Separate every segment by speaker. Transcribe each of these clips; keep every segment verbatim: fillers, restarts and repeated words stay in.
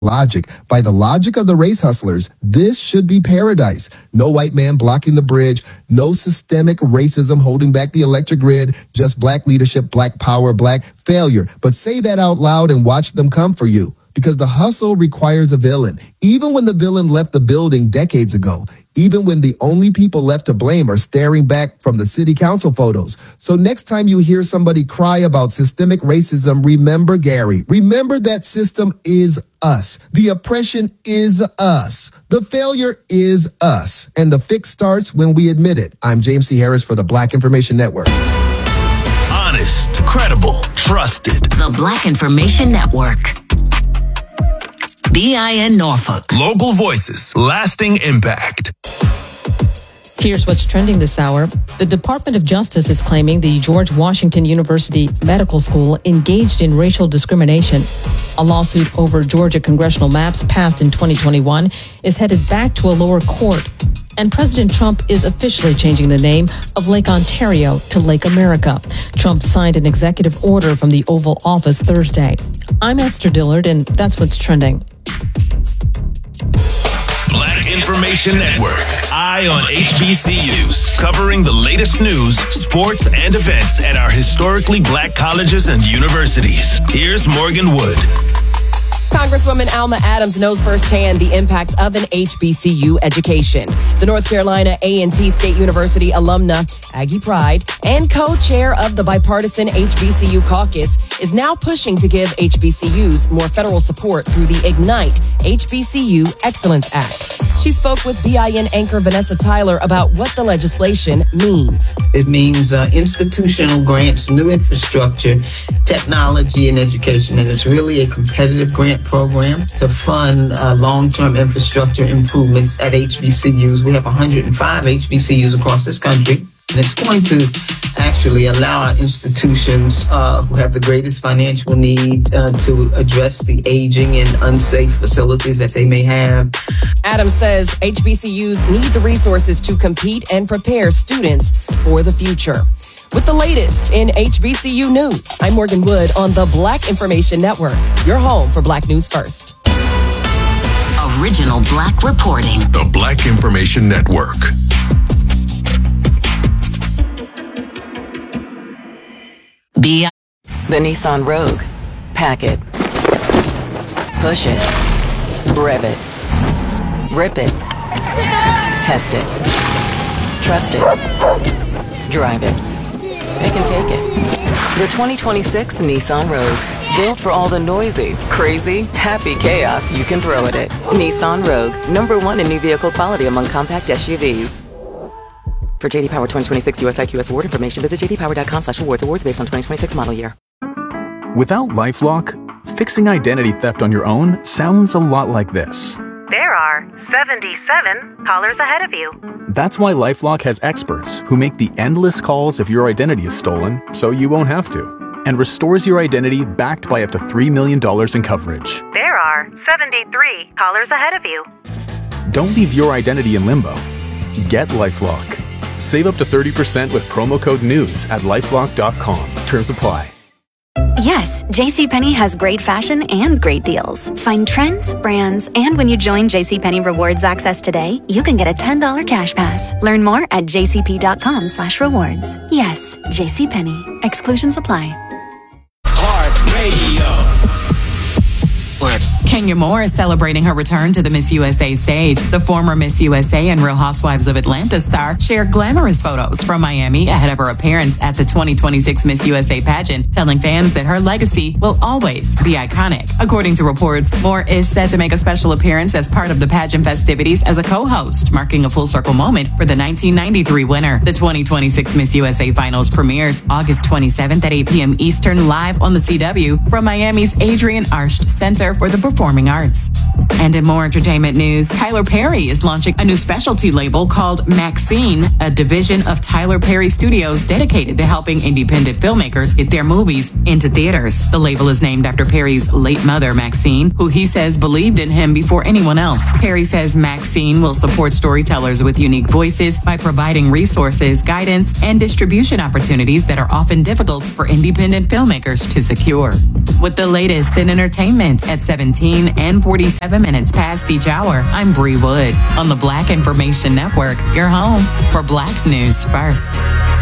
Speaker 1: logic. By the logic of the race hustlers, this should be paradise. No white man blocking the bridge, no systemic racism holding back the electric grid, just black leadership, black power, black failure. But say that out loud and watch them come for you. Because the hustle requires a villain. Even when the villain left the building decades ago, even when the only people left to blame are staring back from the city council photos. So next time you hear somebody cry about systemic racism, remember Gary. Remember that system is us. The oppression is us. The failure is us. And the fix starts when we admit it. I'm James C. Harris for the Black Information Network.
Speaker 2: Honest, credible, trusted.
Speaker 3: The Black Information Network. B I N Norfolk.
Speaker 2: Local voices, lasting impact.
Speaker 4: Here's what's trending this hour. The Department of Justice is claiming the George Washington University Medical School engaged in racial discrimination. A lawsuit over Georgia congressional maps passed in twenty twenty-one is headed back to a lower court. And President Trump is officially changing the name of Lake Ontario to Lake America. Trump signed an executive order from the Oval Office Thursday. I'm Esther Dillard, and that's what's trending.
Speaker 2: Black Information Network, Eye on H B C Us, covering the latest news, sports, and events at our historically black colleges and universities. Here's Morgan Wood.
Speaker 5: Congresswoman Alma Adams knows firsthand the impact of an H B C U education. The North Carolina A and T State University alumna, Aggie Pride, and co-chair of the bipartisan H B C U caucus is now pushing to give H B C Us more federal support through the Ignite H B C U Excellence Act. She spoke with B I N anchor Vanessa Tyler about what the legislation means.
Speaker 6: It means uh, institutional grants, new infrastructure, technology, and education. And it's really a competitive grant program to fund uh, long-term infrastructure improvements at H B C Us. We have one hundred five H B C Us across this country, and it's going to actually allow our institutions uh, who have the greatest financial need uh, to address the aging and unsafe facilities that they may have.
Speaker 5: Adams says H B C Us need the resources to compete and prepare students for the future. With the latest in H B C U news, I'm Morgan Wood on the Black Information Network, your home for Black News First.
Speaker 3: Original Black reporting.
Speaker 2: The Black Information Network.
Speaker 3: B I
Speaker 7: The Nissan Rogue. Pack it. Push it. Rev it. Rip it. Test it. Trust it. Drive it. Pick and take it. The twenty twenty-six Nissan Rogue. Built for all the noisy, crazy, happy chaos you can throw at it. Nissan Rogue. Number one in new vehicle quality among compact S U Vs. For J D Power twenty twenty-six U S I Q S award information, visit j d power dot com slash awards. Awards based on twenty twenty-six model year.
Speaker 8: Without LifeLock, fixing identity theft on your own sounds a lot like this.
Speaker 9: There are seventy-seven callers ahead of you.
Speaker 8: That's why LifeLock has experts who make the endless calls if your identity is stolen, so you won't have to, and restores your identity backed by up to three million dollars in coverage.
Speaker 9: There are seventy-three callers ahead of you.
Speaker 8: Don't leave your identity in limbo. Get LifeLock. Save up to thirty percent with promo code NEWS at lifelock dot com. Terms apply.
Speaker 10: Yes, JCPenney has great fashion and great deals. Find trends, brands, and when you join JCPenney Rewards Access today, you can get a ten dollars cash pass. Learn more at j c p dot com slash rewards. Yes, JCPenney. Exclusions apply.
Speaker 2: Heart Radio.
Speaker 11: Kenya Moore is celebrating her return to the Miss U S A stage. The former Miss U S A and Real Housewives of Atlanta star shared glamorous photos from Miami ahead of her appearance at the twenty twenty-six Miss U S A pageant, telling fans that her legacy will always be iconic. According to reports, Moore is set to make a special appearance as part of the pageant festivities as a co-host, marking a full circle moment for the nineteen ninety-three winner. The twenty twenty-six Miss U S A Finals premieres August twenty-seventh at eight p.m. Eastern live on the C W from Miami's Adrian Arsht Center for the Performing Arts. And in more entertainment news, Tyler Perry is launching a new specialty label called Maxine, a division of Tyler Perry Studios dedicated to helping independent filmmakers get their movies into theaters. The label is named after Perry's late mother, Maxine, who he says believed in him before anyone else. Perry says Maxine will support storytellers with unique voices by providing resources, guidance, and distribution opportunities that are often difficult for independent filmmakers to secure. With the latest in entertainment at seventeen and forty-seven minutes past each hour, I'm Bree Wood on the Black Information Network, your home for Black News First.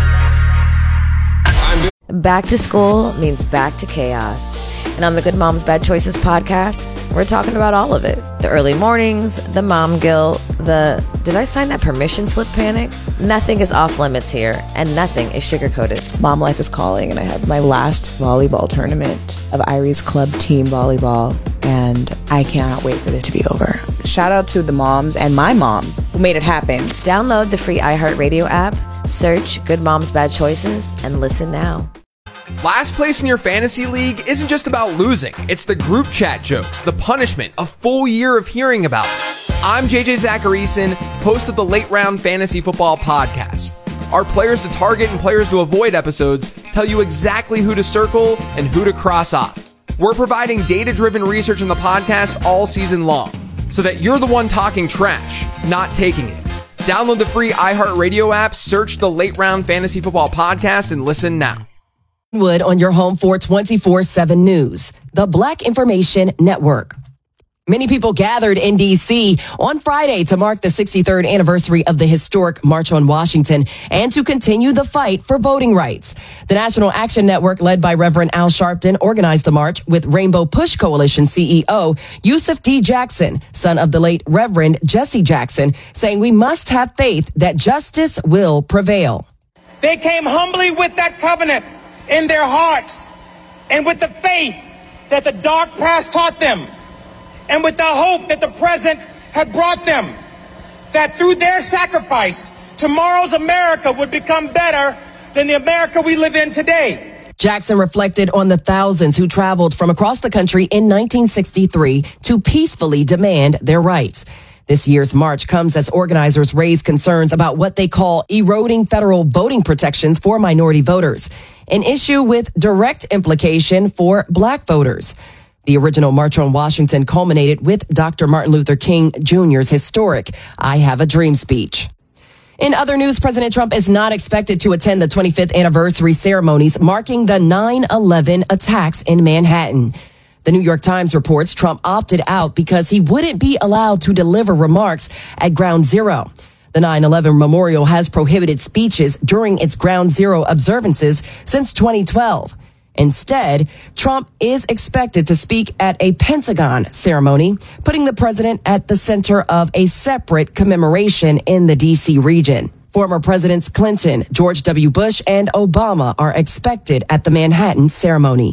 Speaker 12: Back to school means back to chaos. And on the Good Moms Bad Choices podcast, we're talking about all of it. The early mornings, the mom guilt, the did I sign that permission slip panic? Nothing is off limits here, and nothing is sugar-coated.
Speaker 13: Mom life is calling, and I have my last volleyball tournament of Irie's Club Team Volleyball, and I cannot wait for it to be over. Shout out to the moms and my mom who made it happen.
Speaker 12: Download the free iHeartRadio app, search Good Moms Bad Choices, and listen now.
Speaker 14: Last place in your fantasy league isn't just about losing. It's the group chat jokes, the punishment, a full year of hearing about it. I'm J J Zacharyson, host of the Late Round Fantasy Football Podcast. Our players to target and players to avoid episodes tell you exactly who to circle and who to cross off. We're providing data-driven research in the podcast all season long, so that you're the one talking trash, not taking it. Download the free iHeartRadio app, search the Late Round Fantasy Football Podcast, and listen now.
Speaker 5: Wood on your home for twenty-four seven News, the Black Information Network. Many people gathered in D C on Friday to mark the sixty-third anniversary of the historic March on Washington and to continue the fight for voting rights. The National Action Network, led by Reverend Al Sharpton, organized the march with Rainbow Push Coalition C E O Yusuf D. Jackson, son of the late Reverend Jesse Jackson, saying we must have faith that justice will prevail.
Speaker 15: They came humbly with that covenant in their hearts and with the faith that the dark past taught them and with the hope that the present had brought them, that through their sacrifice, tomorrow's America would become better than the America we live in today.
Speaker 5: Jackson reflected on the thousands who traveled from across the country in nineteen sixty-three to peacefully demand their rights. This year's march comes as organizers raise concerns about what they call eroding federal voting protections for minority voters, an issue with direct implication for black voters. The original March on Washington culminated with Doctor Martin Luther King Junior's historic I Have a Dream speech. In other news, President Trump is not expected to attend the twenty-fifth anniversary ceremonies marking the nine eleven attacks in Manhattan. The New York Times reports Trump opted out because he wouldn't be allowed to deliver remarks at Ground Zero. The nine eleven memorial has prohibited speeches during its Ground Zero observances since twenty twelve. Instead, Trump is expected to speak at a Pentagon ceremony, putting the president at the center of a separate commemoration in the D C region. Former Presidents Clinton, George W. Bush, and Obama are expected at the Manhattan ceremony.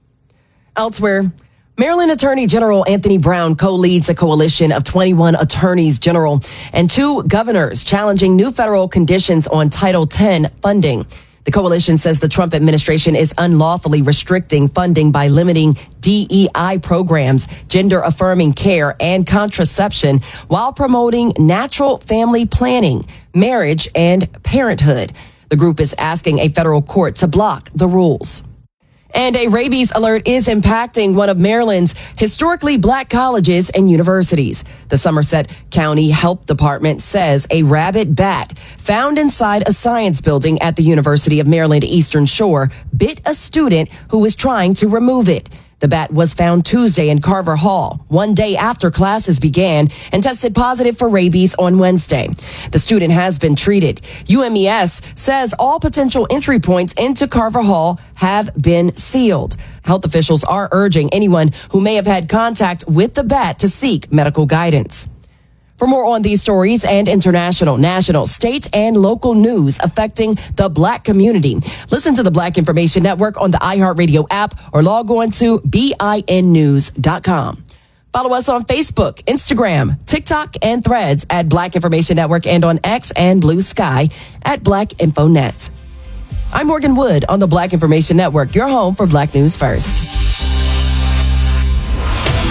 Speaker 5: Elsewhere, Maryland Attorney General Anthony Brown co-leads a coalition of twenty-one attorneys general and two governors challenging new federal conditions on Title ten funding. The coalition says the Trump administration is unlawfully restricting funding by limiting D E I programs, gender-affirming care, and contraception while promoting natural family planning, marriage, and parenthood. The group is asking a federal court to block the rules. And a rabies alert is impacting one of Maryland's historically black colleges and universities. The Somerset County Health Department says a rabid bat found inside a science building at the University of Maryland Eastern Shore bit a student who was trying to remove it. The bat was found Tuesday in Carver Hall, one day after classes began, and tested positive for rabies on Wednesday. The student has been treated. U M E S says all potential entry points into Carver Hall have been sealed. Health officials are urging anyone who may have had contact with the bat to seek medical guidance. For more on these stories and international, national, state, and local news affecting the black community, listen to the Black Information Network on the iHeartRadio app or log on to B I N news dot com. Follow us on Facebook, Instagram, TikTok, and Threads at Black Information Network and on X and Blue Sky at Black InfoNet. I'm Morgan Wood on the Black Information Network, your home for Black News First.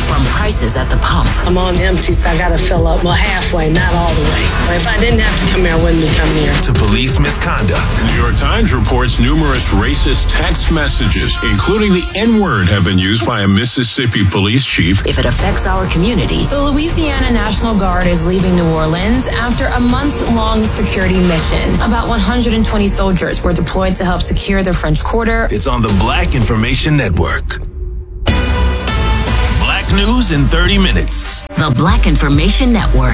Speaker 3: from prices at the pump.
Speaker 16: I'm on empty, so I gotta fill up. Well, halfway, not all the way. But if I didn't have to come here, I wouldn't be coming here.
Speaker 2: To police misconduct.
Speaker 17: The New York Times reports numerous racist text messages, including the N-word, have been used by a Mississippi police chief.
Speaker 3: If it affects our community.
Speaker 18: The Louisiana National Guard is leaving New Orleans after a month-long security mission. About one hundred twenty soldiers were deployed to help secure the French Quarter.
Speaker 2: It's on the Black Information Network. Black news in thirty minutes.
Speaker 3: The Black Information Network.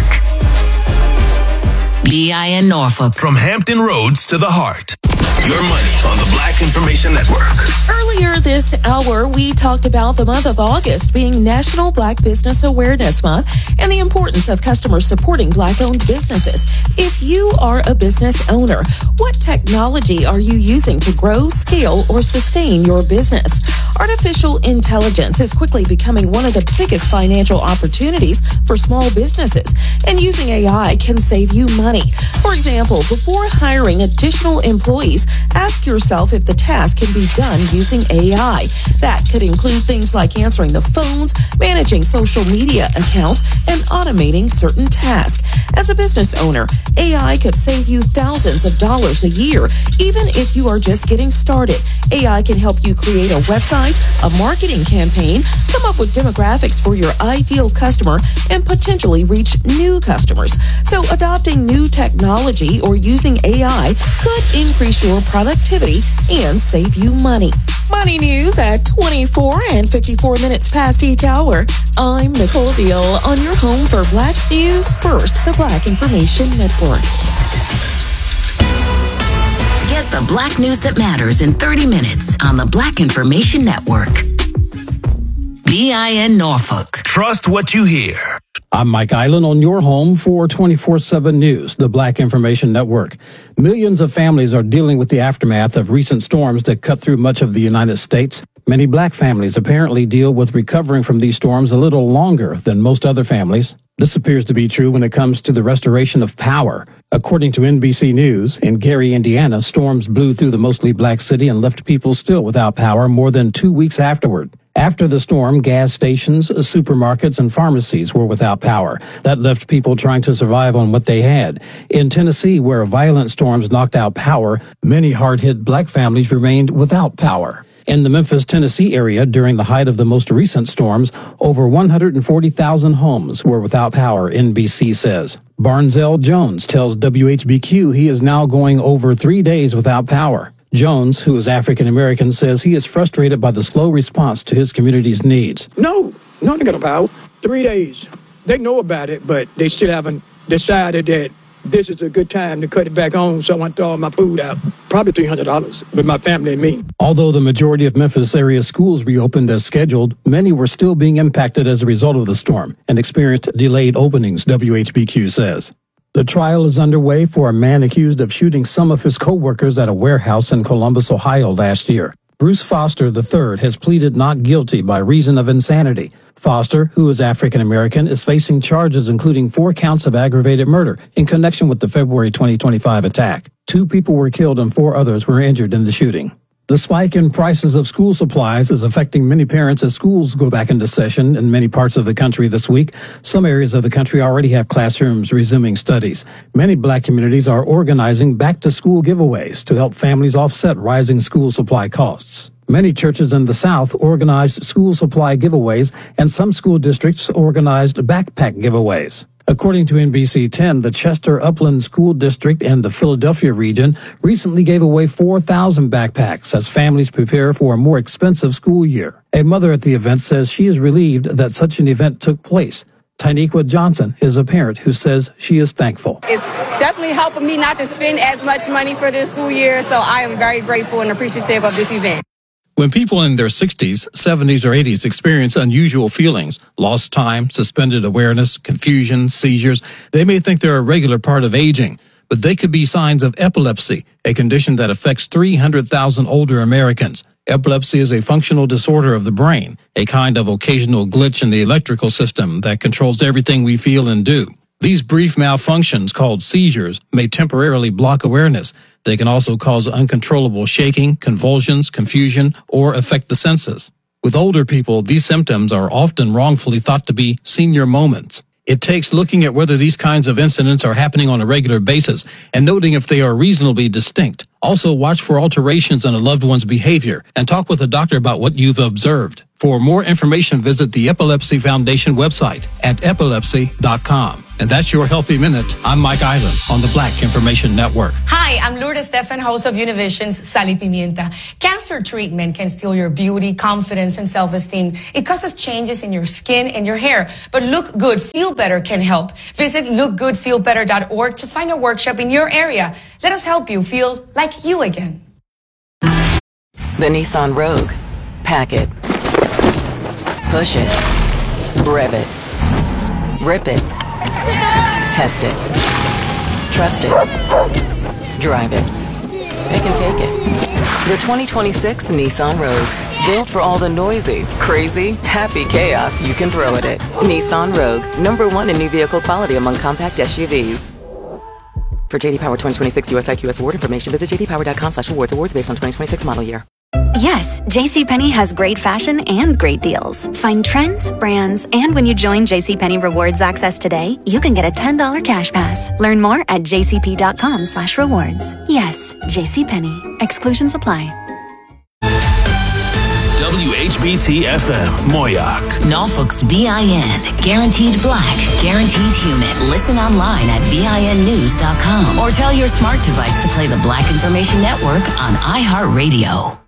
Speaker 3: B I N Norfolk.
Speaker 2: From Hampton Roads to the heart. Your money on the Black Information Network.
Speaker 19: Earlier this hour, we talked about the month of August being National Black Business Awareness Month and the importance of customers supporting Black-owned businesses. If you are a business owner, what technology are you using to grow, scale, or sustain your business? Artificial intelligence is quickly becoming one of the biggest financial opportunities for small businesses, and using A I can save you money. For example, before hiring additional employees, ask yourself if the task can be done using A I. That could include things like answering the phones, managing social media accounts, and automating certain tasks. As a business owner, A I could save you thousands of dollars a year, even if you are just getting started. A I can help you create a website, a marketing campaign, come up with demographics for your ideal customer, and potentially reach new customers. So adopting new technology or using A I could increase your productivity and save you money. Money news at twenty-four and fifty-four minutes past each hour. I'm Nicole Deal on your home for Black News First, the Black Information Network.
Speaker 3: Get the Black news that matters in thirty minutes on the Black Information Network. B I N Norfolk.
Speaker 2: Trust what you hear.
Speaker 20: I'm Mike Island on your home for twenty-four seven News, the Black Information Network. Millions of families are dealing with the aftermath of recent storms that cut through much of the United States. Many black families apparently deal with recovering from these storms a little longer than most other families. This appears to be true when it comes to the restoration of power. According to N B C News, in Gary, Indiana, storms blew through the mostly black city and left people still without power more than two weeks afterward. After the storm, gas stations, supermarkets, and pharmacies were without power. That left people trying to survive on what they had. In Tennessee, where violent storms knocked out power, many hard-hit black families remained without power. In the Memphis, Tennessee area, during the height of the most recent storms, over one hundred forty thousand homes were without power, N B C says. Barnzell Jones tells W H B Q he is now going over three days without power. Jones, who is African American, says he is frustrated by the slow response to his community's needs.
Speaker 21: No, no, they got about three days. They know about it, but they still haven't decided that this is a good time to cut it back on, so I want to throw all my food out. Probably three hundred dollars with my family and me.
Speaker 20: Although the majority of Memphis area schools reopened as scheduled, many were still being impacted as a result of the storm and experienced delayed openings, W H B Q says. The trial is underway for a man accused of shooting some of his co-workers at a warehouse in Columbus, Ohio last year. Bruce Foster the third has pleaded not guilty by reason of insanity. Foster, who is African American, is facing charges including four counts of aggravated murder in connection with the February twenty twenty-five attack. Two people were killed and four others were injured in the shooting. The spike in prices of school supplies is affecting many parents as schools go back into session in many parts of the country this week. Some areas of the country already have classrooms resuming studies. Many black communities are organizing back-to-school giveaways to help families offset rising school supply costs. Many churches in the South organized school supply giveaways, and some school districts organized backpack giveaways. According to N B C ten, the Chester Upland School District and the Philadelphia region recently gave away four thousand backpacks as families prepare for a more expensive school year. A mother at the event says she is relieved that such an event took place. Tynequa Johnson is a parent who says she is thankful.
Speaker 22: It's definitely helping me not to spend as much money for this school year, so I am very grateful and appreciative of this event.
Speaker 23: When people in their sixties, seventies, or eighties experience unusual feelings, lost time, suspended awareness, confusion, seizures, they may think they're a regular part of aging, but they could be signs of epilepsy, a condition that affects three hundred thousand older Americans. Epilepsy is a functional disorder of the brain, a kind of occasional glitch in the electrical system that controls everything we feel and do. These brief malfunctions, called seizures, may temporarily block awareness. They can also cause uncontrollable shaking, convulsions, confusion, or affect the senses. With older people, these symptoms are often wrongfully thought to be senior moments. It takes looking at whether these kinds of incidents are happening on a regular basis and noting if they are reasonably distinct. Also, watch for alterations in a loved one's behavior and talk with a doctor about what you've observed. For more information, visit the Epilepsy Foundation website at epilepsy dot com. And that's your Healthy Minute. I'm Mike Island on the Black Information Network.
Speaker 1: Hi, I'm Lourdes Stefan, host of Univision's Sal y Pimienta. Cancer treatment can steal your beauty, confidence, and self-esteem. It causes changes in your skin and your hair. But Look Good, Feel Better can help. Visit look good feel better dot org to find a workshop in your area. Let us help you feel like you again.
Speaker 7: The Nissan Rogue. Pack it. Push it. Rev it. Rip it. Test it. Trust it. Drive it. They can take it. The twenty twenty-six Nissan Rogue. Built for all the noisy, crazy, happy chaos you can throw at it. Nissan Rogue. Number one in new vehicle quality among compact S U Vs. For J D Power twenty twenty-six U S I Q S award information, visit j d power dot com slash awards. Awards based on twenty twenty-six model year.
Speaker 10: Yes, JCPenney has great fashion and great deals. Find trends, brands, and when you join JCPenney Rewards Access today, you can get a ten dollars cash pass. Learn more at j c p dot com slash rewards. Yes, JCPenney. Exclusions apply.
Speaker 2: W H B T F M, Moyoc.
Speaker 3: Norfolk's B I N. Guaranteed black, guaranteed human. Listen online at B I N news dot com or tell your smart device to play the Black Information Network on iHeartRadio.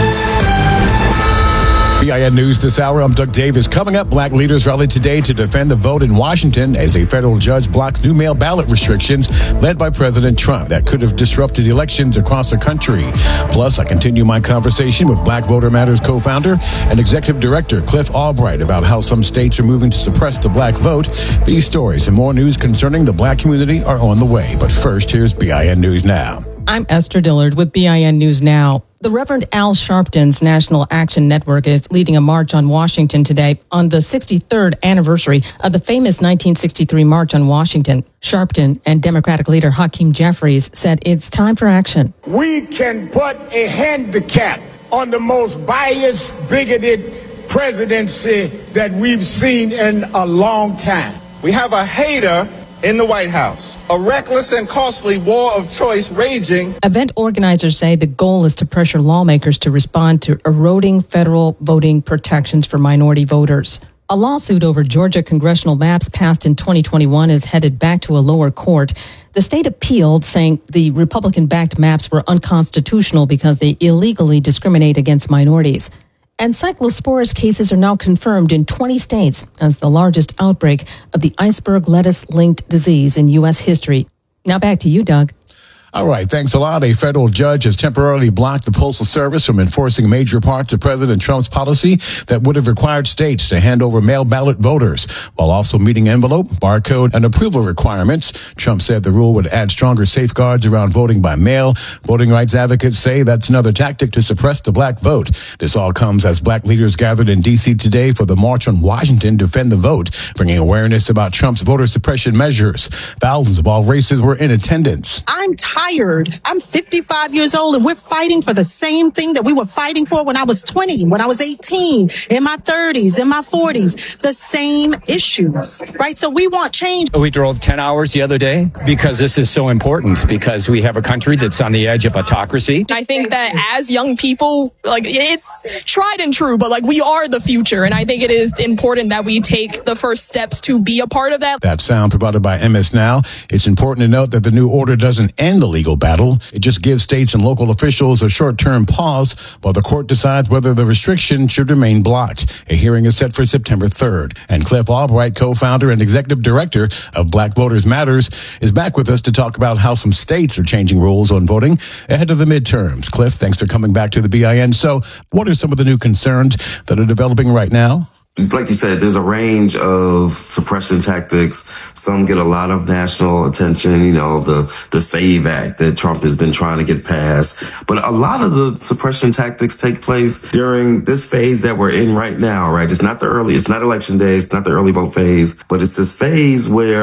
Speaker 4: B I N News this hour. I'm Doug Davis. Coming up, black leaders rallied today to defend the vote in Washington as a federal judge blocks new mail ballot restrictions led by President Trump that could have disrupted elections across the country. Plus, I continue my conversation with Black Voter Matters co-founder and executive director Cliff Albright about how some states are moving to suppress the black vote. These stories and more news concerning the black community are on the way. But first, here's B I N News Now.
Speaker 6: I'm Esther Dillard with B I N News Now. The Reverend Al Sharpton's National Action Network is leading a march on Washington today on the sixty-third anniversary of the famous nineteen sixty-three March on Washington. Sharpton and Democratic leader Hakeem Jeffries said it's time for action.
Speaker 24: We can put a handicap on the most biased, bigoted presidency that we've seen in a long time.
Speaker 25: We have a hater in the White House, a reckless and costly war of choice raging.
Speaker 6: Event organizers say the goal is to pressure lawmakers to respond to eroding federal voting protections for minority voters. A lawsuit over Georgia congressional maps passed in twenty twenty-one is headed back to a lower court. The state appealed, saying the Republican-backed maps were unconstitutional because they illegally discriminate against minorities. And cyclosporus cases are now confirmed in twenty states as the largest outbreak of the iceberg lettuce-linked disease in U S history. Now back to you, Doug.
Speaker 4: All right, thanks a lot. A federal judge has temporarily blocked the Postal Service from enforcing major parts of President Trump's policy that would have required states to hand over mail ballot voters, while also meeting envelope, barcode, and approval requirements. Trump said the rule would add stronger safeguards around voting by mail. Voting rights advocates say that's another tactic to suppress the black vote. This all comes as black leaders gathered in D C today for the March on Washington Defend the Vote, bringing awareness about Trump's voter suppression measures. Thousands of all races were in attendance.
Speaker 26: I'm tired. I'm fifty-five years old and we're fighting for the same thing that we were fighting for when I was twenty, when I was eighteen, in my thirties, in my forties, the same issues, right? So we want change.
Speaker 27: We drove ten hours the other day because this is so important, because we have a country that's on the edge of autocracy.
Speaker 28: I think that as young people, like, it's tried and true, but like, we are the future. And I think it is important that we take the first steps to be a part of that.
Speaker 4: That sound provided by M S Now. It's important to note that the new order doesn't end the legal battle. It just gives states and local officials a short-term pause while the court decides whether the restriction should remain blocked. A hearing is set for September third. And Cliff Albright, co-founder and executive director of Black Voters Matters, is back with us to talk about how some states are changing rules on voting ahead of the midterms. Cliff, thanks for coming back to the B I N. So what are some of the new concerns that are developing right now?
Speaker 29: Like you said, there's a range of suppression tactics. Some get a lot of national attention, you know, the, the SAVE Act that Trump has been trying to get passed. But a lot of the suppression tactics take place during this phase that we're in right now, right? It's not the early, it's not election day, it's not the early vote phase, but it's this phase where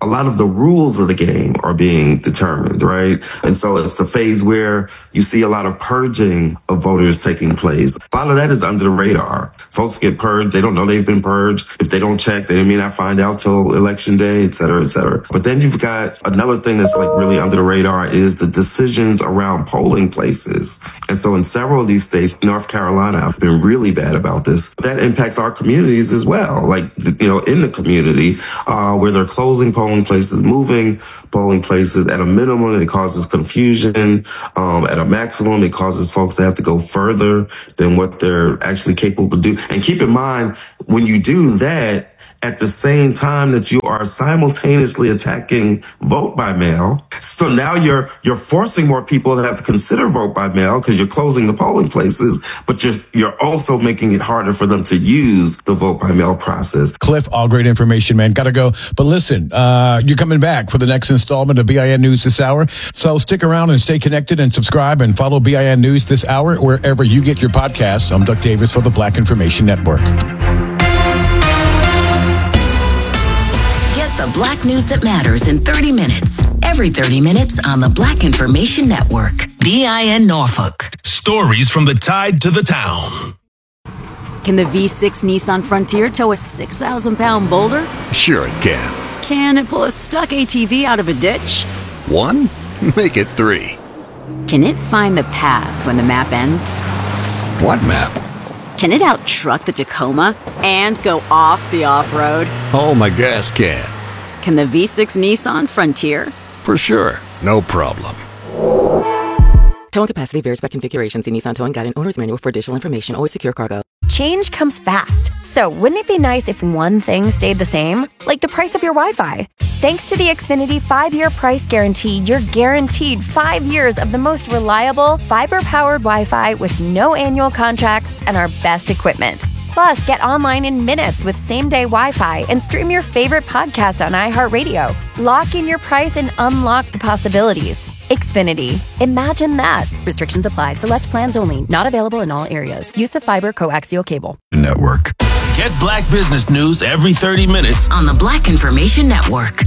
Speaker 29: a lot of the rules of the game are being determined, right? And so it's the phase where you see a lot of purging of voters taking place. A lot of that is under the radar. Folks get purged. They don't know they've been purged. If they don't check, they may not find out till election day, et cetera, et cetera. But then you've got another thing that's like really under the radar is the decisions around polling places. And so in several of these states, North Carolina, have been really bad about this. That impacts our communities as well. Like, you know, in the community, uh, where they're closing polling places, moving polling places. At a minimum, it causes confusion. Um, at a maximum, it causes folks to have to go further than what they're actually capable of doing. And keep in mind, when you do that, at the same time that you are simultaneously attacking vote by mail. So now you're you're forcing more people to have to consider vote by mail because you're closing the polling places, but you're you're also making it harder for them to use the vote by mail process.
Speaker 4: Cliff, all great information, man. Gotta go. But listen, uh, you're coming back for the next installment of B I N News this hour. So stick around and stay connected and subscribe and follow B I N News this hour wherever you get your podcasts. I'm Doug Davis for the Black Information Network.
Speaker 3: The Black news that matters in thirty minutes. Every thirty minutes on the Black Information Network. B I N Norfolk.
Speaker 2: Stories from the tide to the town.
Speaker 5: Can the V six Nissan Frontier tow a six thousand pound boulder?
Speaker 8: Sure it can.
Speaker 5: Can it pull a stuck A T V out of a ditch?
Speaker 8: One? Make it three.
Speaker 5: Can it find the path when the map ends?
Speaker 8: What map?
Speaker 5: Can it out-truck the Tacoma and go off the off-road?
Speaker 8: Oh, my gas can.
Speaker 5: Can the V six Nissan Frontier?
Speaker 8: For sure. No problem.
Speaker 9: Towing capacity varies by configuration. See Nissan Towing Guide and Owner's Manual for additional information. Always secure cargo.
Speaker 11: Change comes fast. So wouldn't it be nice if one thing stayed the same? Like the price of your Wi-Fi. Thanks to the Xfinity five-year price guarantee, you're guaranteed five years of the most reliable, fiber-powered Wi-Fi with no annual contracts and our best equipment. Plus, get online in minutes with same-day Wi-Fi and stream your favorite podcast on iHeartRadio. Lock in your price and unlock the possibilities. Xfinity. Imagine that.
Speaker 9: Restrictions apply. Select plans only. Not available in all areas. Use of fiber coaxial cable.
Speaker 2: Network. Get Black business news every thirty minutes
Speaker 3: on the Black Information Network.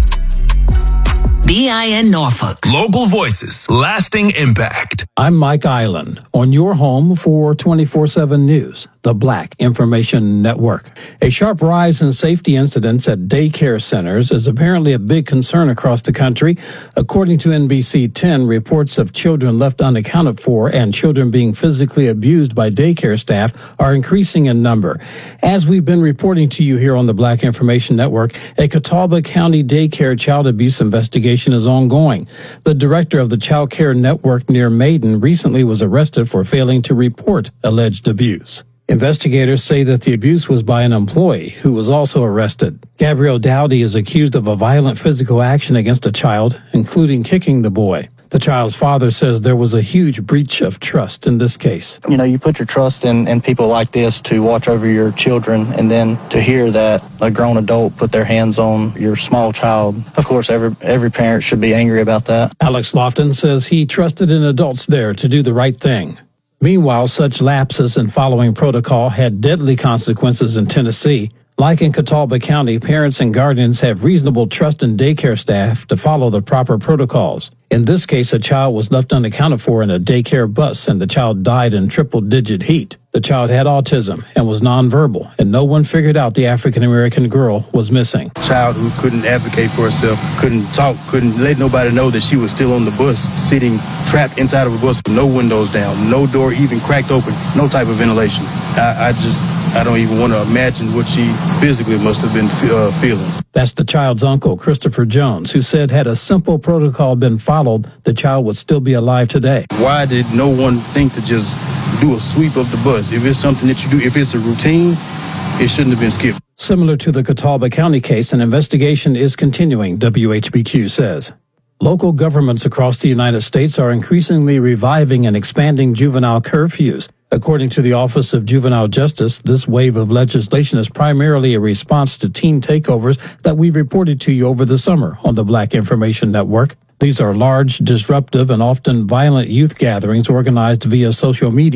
Speaker 3: B I N Norfolk.
Speaker 2: Local voices, lasting impact.
Speaker 20: I'm Mike Island on your home for twenty-four seven News, the Black Information Network. A sharp rise in safety incidents at daycare centers is apparently a big concern across the country. According to N B C ten, reports of children left unaccounted for and children being physically abused by daycare staff are increasing in number. As we've been reporting to you here on the Black Information Network, a Catawba County daycare child abuse investigation is ongoing. The director of the Child Care Network near Maiden recently was arrested for failing to report alleged abuse. Investigators say that the abuse was by an employee who was also arrested. Gabrielle Dowdy is accused of a violent physical action against a child, including kicking the boy. The child's father says there was a huge breach of trust in this case.
Speaker 12: You know, you put your trust in, in people like this to watch over your children, and then to hear that a grown adult put their hands on your small child, of course, every every parent should be angry about that.
Speaker 20: Alex Lofton says he trusted in adults there to do the right thing. Meanwhile, such lapses in following protocol had deadly consequences in Tennessee. Like in Catawba County, parents and guardians have reasonable trust in daycare staff to follow the proper protocols. In this case, a child was left unaccounted for in a daycare bus, and the child died in triple-digit heat. The child had autism and was nonverbal, and no one figured out the African-American girl was missing.
Speaker 13: A child who couldn't advocate for herself, couldn't talk, couldn't let nobody know that she was still on the bus, sitting trapped inside of a bus with no windows down, no door even cracked open, no type of ventilation. I, I just, I don't even want to imagine what she physically must have been uh, feeling.
Speaker 20: That's the child's uncle, Christopher Jones, who said had a simple protocol been followed, the child would still be alive today.
Speaker 13: Why did no one think to just do a sweep of the bus? If it's something that you do, if it's a routine, it shouldn't have been skipped.
Speaker 20: Similar to the Catawba County case, an investigation is continuing, W H B Q says. Local governments across the United States are increasingly reviving and expanding juvenile curfews. According to the Office of Juvenile Justice, this wave of legislation is primarily a response to teen takeovers that we've reported to you over the summer on the Black Information Network. These are large, disruptive, and often violent youth gatherings organized via social media.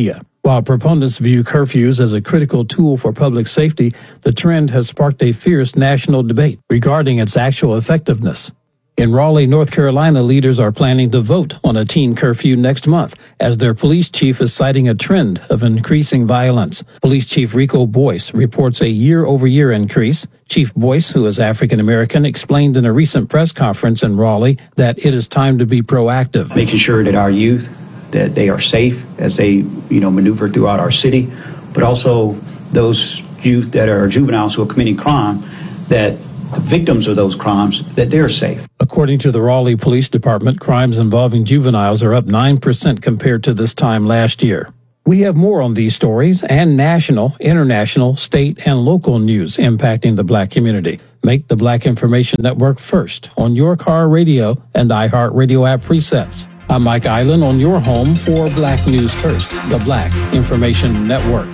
Speaker 20: While proponents view curfews as a critical tool for public safety, the trend has sparked a fierce national debate regarding its actual effectiveness. In Raleigh, North Carolina, leaders are planning to vote on a teen curfew next month, as their police chief is citing a trend of increasing violence. Police Chief Rico Boyce reports a year-over-year increase. Chief Boyce, who is African-American, explained in a recent press conference in Raleigh that it is time to be proactive.
Speaker 14: Making sure that our youth, that they are safe as they, you know, maneuver throughout our city, but also those youth that are juveniles who are committing crime, that the victims of those crimes, that they're safe.
Speaker 20: According to the Raleigh Police Department, crimes involving juveniles are up nine percent compared to this time last year. We have more on these stories and national, international, state, and local news impacting the Black community. Make the Black Information Network first on your car radio and iHeartRadio app presets. I'm Mike Island on your home for Black News First, the Black Information Network.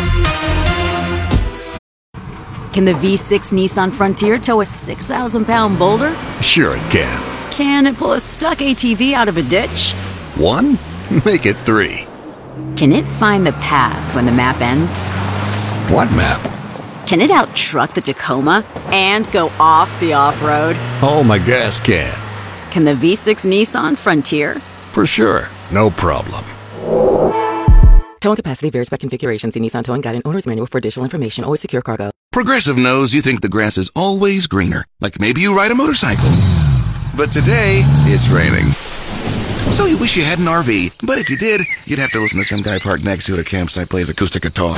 Speaker 5: Can the V six Nissan Frontier tow a six thousand pound boulder?
Speaker 8: Sure it can.
Speaker 5: Can it pull a stuck A T V out of a ditch?
Speaker 8: One? Make it three.
Speaker 5: Can it find the path when the map ends?
Speaker 8: What map?
Speaker 5: Can it out-truck the Tacoma and go off the off-road?
Speaker 8: Oh, my gas can.
Speaker 5: Can the V six Nissan Frontier?
Speaker 8: For sure. No problem.
Speaker 9: Towing capacity varies by configuration. See Nissan Towing Guide and Owner's Manual for additional information. Always secure cargo.
Speaker 15: Progressive knows you think the grass is always greener. Like maybe you ride a motorcycle. But today, it's raining. So you wish you had an R V. But if you did, you'd have to listen to some guy parked next to you at a campsite plays acoustic guitar.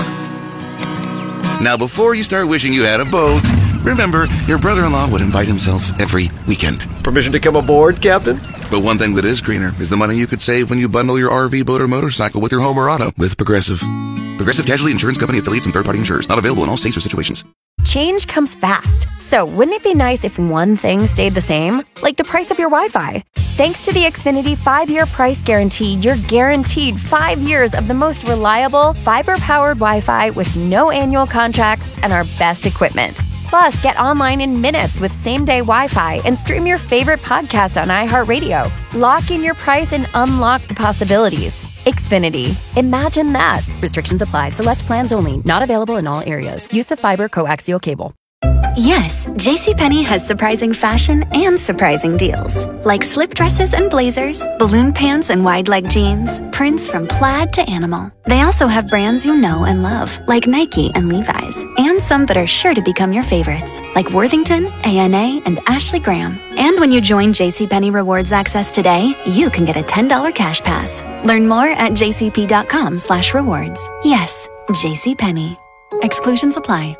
Speaker 15: Now, before you start wishing you had a boat, remember, your brother-in-law would invite himself every weekend.
Speaker 16: Permission to come aboard, Captain?
Speaker 15: But one thing that is greener is the money you could save when you bundle your R V, boat, or motorcycle with your home or auto with Progressive. Progressive Casualty Insurance Company affiliates and third-party insurers. Not available in all states or situations.
Speaker 11: Change comes fast. So wouldn't it be nice if one thing stayed the same? Like the price of your Wi-Fi. Thanks to the Xfinity five-year price guarantee, you're guaranteed five years of the most reliable, fiber-powered Wi-Fi with no annual contracts and our best equipment. Plus, get online in minutes with same-day Wi-Fi and stream your favorite podcast on iHeartRadio. Lock in your price and unlock the possibilities. Xfinity. Imagine that. Restrictions apply. Select plans only. Not available in all areas. Use of fiber coaxial cable.
Speaker 10: Yes, JCPenney has surprising fashion and surprising deals. Like slip dresses and blazers, balloon pants and wide leg jeans, prints from plaid to animal. They also have brands you know and love, like Nike and Levi's, and some that are sure to become your favorites, like Worthington, A N A, and Ashley Graham. And when you join JCPenney Rewards Access today, you can get a ten dollars cash pass. Learn more at jcp.com slash rewards. Yes, JCPenney. Exclusions apply.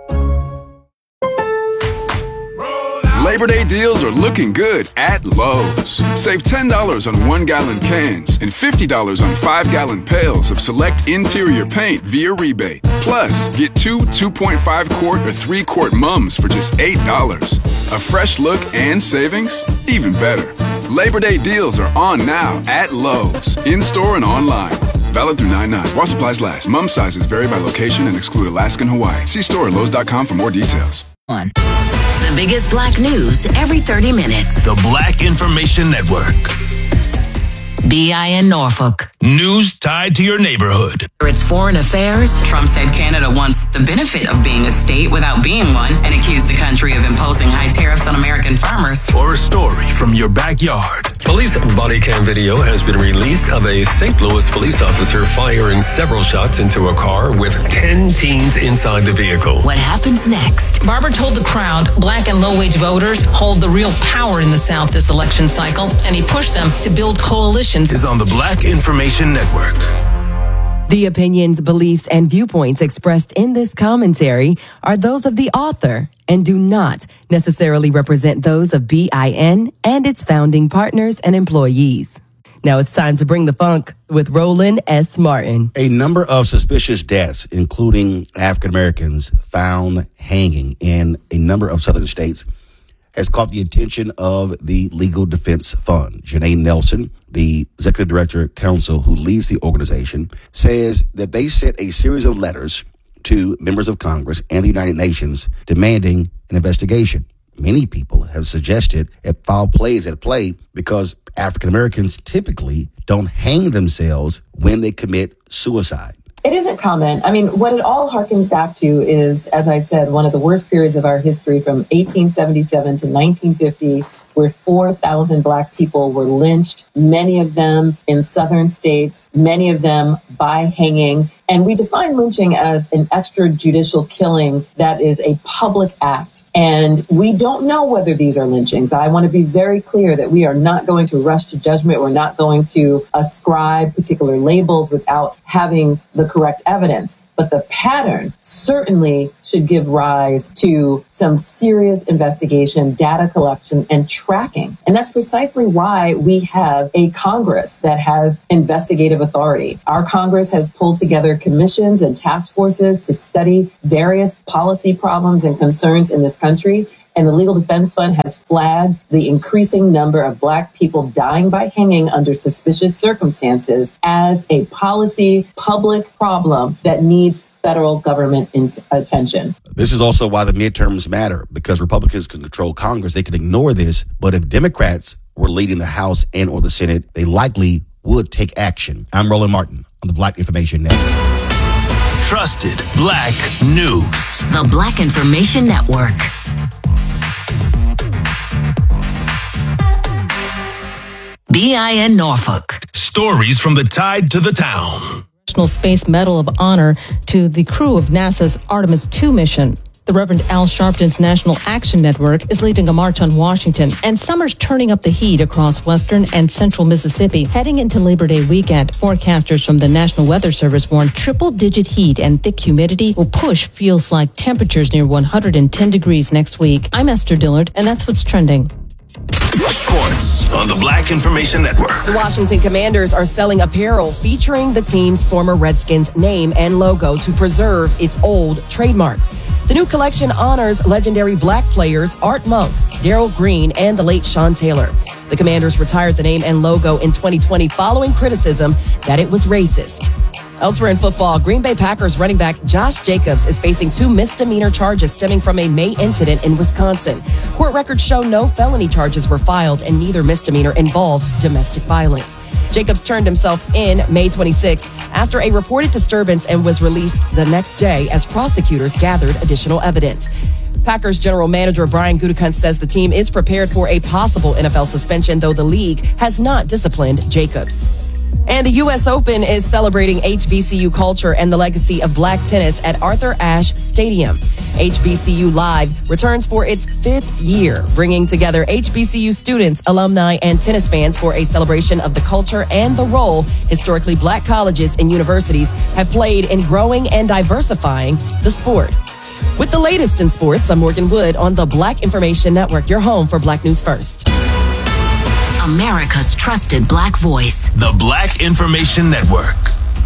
Speaker 17: Labor Day deals are looking good at Lowe's. Save ten dollars on one-gallon cans and fifty dollars on five-gallon pails of select interior paint via rebate. Plus, get two two point five quart or three quart mums for just eight dollars. A fresh look and savings? Even better. Labor Day deals are on now at Lowe's, in-store and online. Valid through nine nine. While supplies last. Mum sizes vary by location and exclude Alaska and Hawaii. See store at Lowe's dot com for more details.
Speaker 3: One. The biggest Black news every thirty minutes.
Speaker 2: The Black Information Network.
Speaker 3: B I N Norfolk.
Speaker 2: News tied to your neighborhood.
Speaker 3: It's foreign affairs.
Speaker 18: Trump said Canada wants the benefit of being a state without being one and accused the country of imposing high tariffs on American farmers.
Speaker 2: Or a story from your backyard.
Speaker 19: Police body cam video has been released of a Saint Louis police officer firing several shots into a car with ten teens inside the vehicle.
Speaker 3: What happens next?
Speaker 6: Barber told the crowd Black and low-wage voters hold the real power in the South this election cycle, and he pushed them to build coalitions.
Speaker 2: Is on the Black Information Network.
Speaker 21: The opinions, beliefs, and viewpoints expressed in this commentary are those of the author and do not necessarily represent those of B I N and its founding partners and employees. Now it's time to bring the funk with Roland S. Martin.
Speaker 22: A number of suspicious deaths, including African Americans found hanging in a number of southern states, has caught the attention of the Legal Defense Fund. Janae Nelson, the executive director counsel who leads the organization, says that they sent a series of letters to members of Congress and the United Nations demanding an investigation. Many people have suggested that foul play is at play because African Americans typically don't hang themselves when they commit suicide.
Speaker 1: It isn't common. I mean, what it all harkens back to is, as I said, one of the worst periods of our history from eighteen seventy-seven to nineteen fifty, where four thousand Black people were lynched, many of them in southern states, many of them by hanging. And we define lynching as an extrajudicial killing that is a public act. And we don't know whether these are lynchings. I want to be very clear that we are not going to rush to judgment. We're not going to ascribe particular labels without having the correct evidence. But the pattern certainly should give rise to some serious investigation, data collection, and tracking. And that's precisely why we have a Congress that has investigative authority. Our Congress has pulled together commissions and task forces to study various policy problems and concerns in this country. And the Legal Defense Fund has flagged the increasing number of Black people dying by hanging under suspicious circumstances as a policy public problem that needs federal government in- attention.
Speaker 22: This is also why the midterms matter, because Republicans can control Congress. They can ignore this. But if Democrats were leading the House and or the Senate, they likely would take action. I'm Roland Martin on the Black Information Network.
Speaker 2: Trusted Black News.
Speaker 3: The Black Information Network. B I N Norfolk.
Speaker 2: Stories from the tide to the town.
Speaker 6: National Space Medal of Honor to the crew of NASA's Artemis two mission. The Reverend Al Sharpton's National Action Network is leading a march on Washington, and summer's turning up the heat across western and central Mississippi. Heading into Labor Day weekend, forecasters from the National Weather Service warn triple-digit heat and thick humidity will push feels-like temperatures near one hundred ten degrees next week. I'm Esther Dillard, and that's what's trending.
Speaker 2: Sports on the Black Information Network.
Speaker 7: The Washington Commanders are selling apparel featuring the team's former Redskins name and logo to preserve its old trademarks. The new collection honors legendary Black players Art Monk, Darryl Green, and the late Sean Taylor. The Commanders retired the name and logo in twenty twenty following criticism that it was racist. Elsewhere in football, Green Bay Packers running back Josh Jacobs is facing two misdemeanor charges stemming from a May incident in Wisconsin. Court records show no felony charges were filed and neither misdemeanor involves domestic violence. Jacobs turned himself in May twenty-sixth after a reported disturbance and was released the next day as prosecutors gathered additional evidence. Packers general manager Brian Gutekunst says the team is prepared for a possible N F L suspension, though the league has not disciplined Jacobs. And the U S Open is celebrating H B C U culture and the legacy of Black tennis at Arthur Ashe Stadium. H B C U Live returns for its fifth year, bringing together H B C U students, alumni, and tennis fans for a celebration of the culture and the role historically Black colleges and universities have played in growing and diversifying the sport. With the latest in sports, I'm Morgan Wood on the Black Information Network, your home for Black News First.
Speaker 3: America's trusted Black voice.
Speaker 2: The Black Information Network.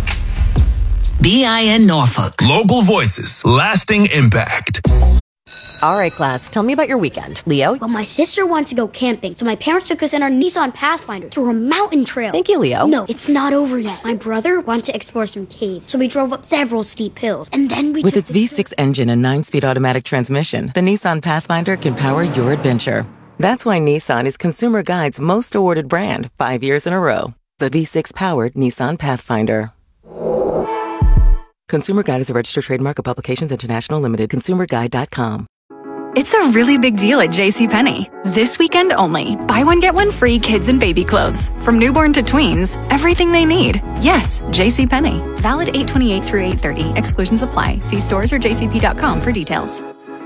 Speaker 3: B I N Norfolk.
Speaker 2: Local voices, lasting impact.
Speaker 23: All right, class, tell me about your weekend. Leo?
Speaker 24: Well, my sister wants to go camping, so my parents took us in our Nissan Pathfinder to a mountain trail.
Speaker 23: Thank you, Leo.
Speaker 24: No, it's not over yet. My brother wanted to explore some caves, so we drove up several steep hills, and then we
Speaker 9: With
Speaker 24: took
Speaker 9: its V six engine and nine-speed automatic transmission, the Nissan Pathfinder can power your adventure. That's why Nissan is Consumer Guide's most awarded brand five years in a row. The V six-powered Nissan Pathfinder. Consumer Guide is a registered trademark of Publications International Limited. consumer guide dot com.
Speaker 25: It's a really big deal at JCPenney. This weekend only. Buy one, get one free kids and baby clothes. From newborn to tweens, everything they need. Yes, JCPenney. Valid eight twenty-eight through eight thirty. Exclusions apply. See stores or j c p dot com for details.